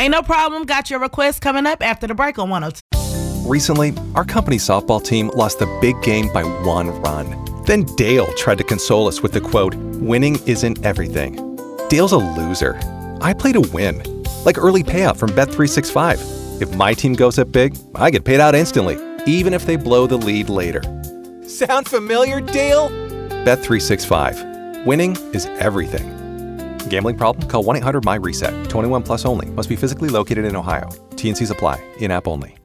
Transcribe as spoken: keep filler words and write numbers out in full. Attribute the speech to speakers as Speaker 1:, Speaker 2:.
Speaker 1: Ain't no problem. Got your request coming up after the break on one oh two.
Speaker 2: Recently, our company softball team lost the big game by one run. Then Dale tried to console us with the quote, "Winning isn't everything." Dale's a loser. I play to win. Like early payout from Bet three sixty-five. If my team goes up big, I get paid out instantly, even if they blow the lead later. Sound familiar, Dale? Bet three sixty-five. Winning is everything. Gambling problem? Call one eight hundred M Y RESET. twenty-one plus only. Must be physically located in Ohio. T and Cs apply. In-app only.